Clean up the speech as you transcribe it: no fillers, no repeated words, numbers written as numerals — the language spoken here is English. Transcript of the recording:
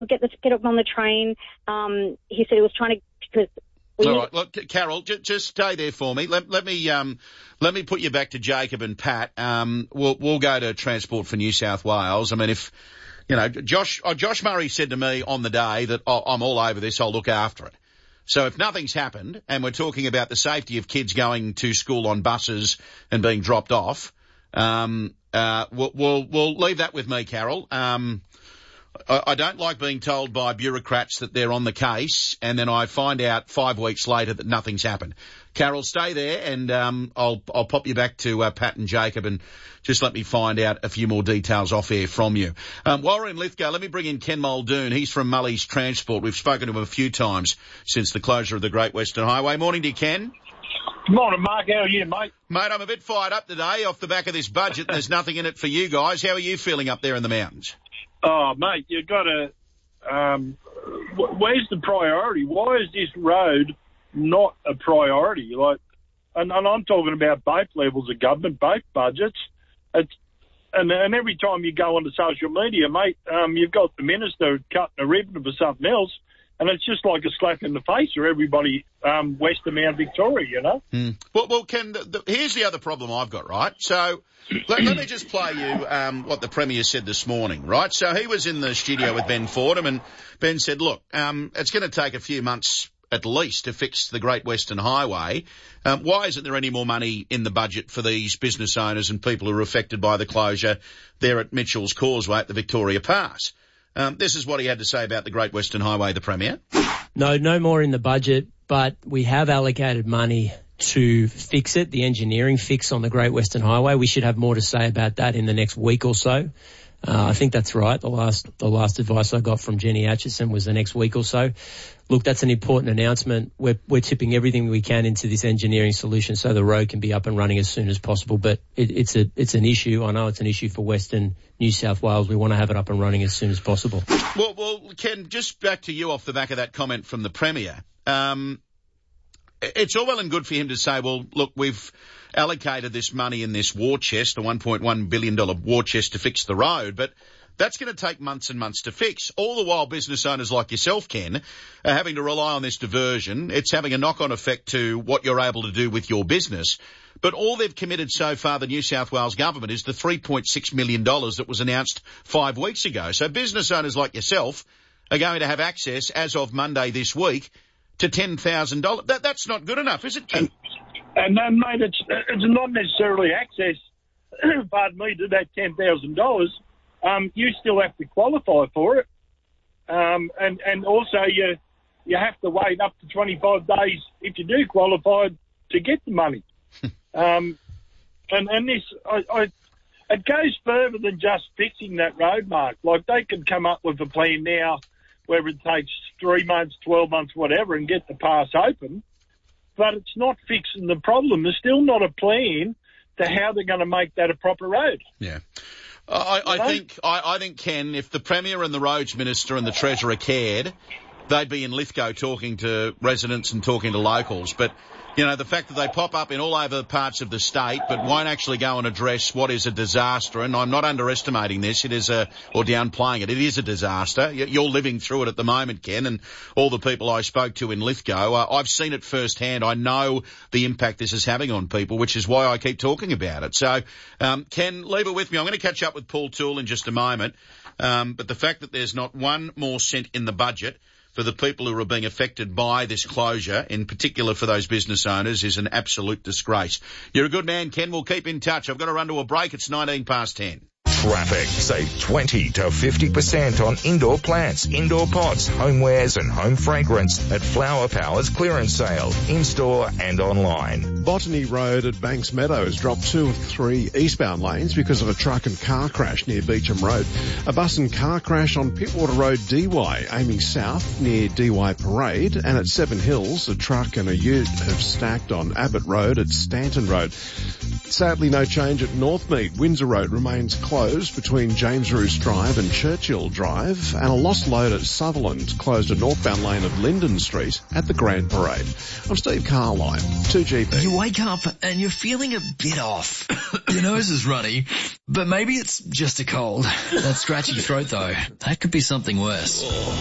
get him on the train. He said he was trying to, because... All right, look, Carol, just stay there for me. Let me put you back to Jacob and Pat. We'll go to Transport for New South Wales. I mean, if, you know, Josh Murray said to me on the day that I'm all over this, I'll look after it. So if nothing's happened, and we're talking about the safety of kids going to school on buses and being dropped off, we'll leave that with me, Carol. I don't like being told by bureaucrats that they're on the case, and then I find out 5 weeks later that nothing's happened. Carol, stay there, and I'll pop you back to Pat and Jacob, and just let me find out a few more details off air from you. While we're in Lithgow, let me bring in Ken Muldoon. He's from Mully's Transport. We've spoken to him a few times since the closure of the Great Western Highway. Morning to you, Ken. Good morning, Mark. How are you, mate? Mate, I'm a bit fired up today off the back of this budget. There's nothing in it for you guys. How are you feeling up there in the mountains? Oh, mate, you've got to... where's the priority? Why is this road not a priority? And I'm talking about both levels of government, both budgets. And every time you go onto social media, mate, you've got the minister cutting a ribbon for something else, and it's just like a slap in the face for everybody west of Mount Victoria, you know? Mm. Well, Ken, here's the other problem I've got, right? So let me just play you what the Premier said this morning, right? So he was in the studio with Ben Fordham, and Ben said, look, it's going to take a few months at least to fix the Great Western Highway. Why isn't there any more money in the budget for these business owners and people who are affected by the closure there at Mitchell's Causeway at the Victoria Pass? This is what he had to say about the Great Western Highway, the Premier. No more in the budget, but we have allocated money to fix it, the engineering fix on the Great Western Highway. We should have more to say about that in the next week or so. I think that's right. The last advice I got from Jenny Atchison was the next week or so. Look, that's an important announcement. We're tipping everything we can into this engineering solution so the road can be up and running as soon as possible. But it's an issue. I know it's an issue for Western New South Wales. We want to have it up and running as soon as possible. Well, Ken, just back to you off the back of that comment from the Premier. It's all well and good for him to say, well, look, we've allocated this money in this war chest, the $1.1 billion war chest to fix the road, but that's going to take months and months to fix. All the while business owners like yourself, Ken, are having to rely on this diversion. It's having a knock-on effect to what you're able to do with your business. But all they've committed so far, the New South Wales government, is the $3.6 million that was announced 5 weeks ago. So business owners like yourself are going to have access, as of Monday this week, to $10,000. That's not good enough, is it, Ken? And then, mate, it's not necessarily access, pardon me, to that $10,000. You still have to qualify for it. And also you have to wait up to 25 days if you do qualify to get the money. And this, it goes further than just fixing that road, Mark. Like, they can come up with a plan now, whether it takes 3 months, 12 months, whatever, and get the pass open. But it's not fixing the problem. There's still not a plan to how they're going to make that a proper road. Yeah. I think, Ken, if the Premier and the Roads Minister and the Treasurer cared, they'd be in Lithgow talking to residents and talking to locals. But, you know, the fact that they pop up in all over parts of the state but won't actually go and address what is a disaster, and I'm not underestimating this, or downplaying it, it is a disaster. You're living through it at the moment, Ken, and all the people I spoke to in Lithgow, I've seen it firsthand. I know the impact this is having on people, which is why I keep talking about it. So, Ken, leave it with me. I'm going to catch up with Paul Toole in just a moment. But the fact that there's not one more cent in the budget for the people who are being affected by this closure, in particular for those business owners, is an absolute disgrace. You're a good man, Ken. We'll keep in touch. I've got to run to a break. It's 10:19. Traffic. Save 20 to 50% on indoor plants, indoor pots, homewares and home fragrance at Flower Power's clearance sale, in-store and online. Botany Road at Banks Meadows dropped 2 of 3 eastbound lanes because of a truck and car crash near Beecham Road. A bus and car crash on Pittwater Road DY aiming south near DY Parade, and at Seven Hills a truck and a ute have stacked on Abbott Road at Stanton Road. Sadly, no change at Northmead. Windsor Road remains closed between James Roos Drive and Churchill Drive, and a lost load at Sutherland closed a northbound lane of Linden Street at the Grand Parade. I'm Steve Carline, 2GB. You wake up and you're feeling a bit off. Your nose is runny, but maybe it's just a cold. That scratchy throat though, that could be something worse.